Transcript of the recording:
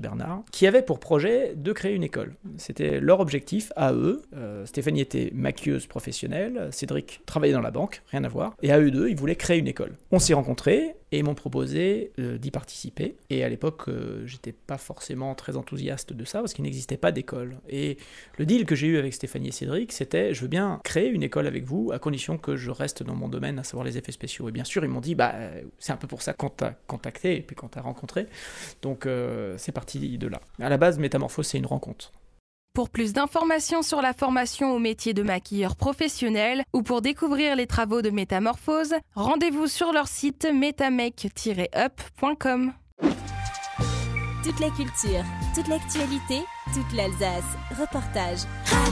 Bernard, qui avaient pour projet de créer une école. C'était leur objectif à eux. Stéphanie était maquilleuse professionnelle, Cédric travaillait dans la banque, rien à voir. Et à eux deux, ils voulaient créer une école. On s'est rencontrés et ils m'ont proposé d'y participer. Et à l'époque, j'étais pas forcément très enthousiaste de ça parce qu'il n'existait pas d'école. Et le deal que j'ai eu avec Stéphanie et Cédric, c'était je veux bien créer une école avec vous à condition que je reste dans mon domaine, à savoir les effets spéciaux. Et bien sûr, ils m'ont dit c'est un peu pour ça qu'on t'a contacté et puis qu'on t'a rencontré. Donc c'est parti de là. À la base, Métamorphose, c'est une rencontre. Pour plus d'informations sur la formation au métier de maquilleur professionnel ou pour découvrir les travaux de Métamorphose, rendez-vous sur leur site metamake-up.com. Toute la culture, toute l'actualité, toute l'Alsace. Reportage.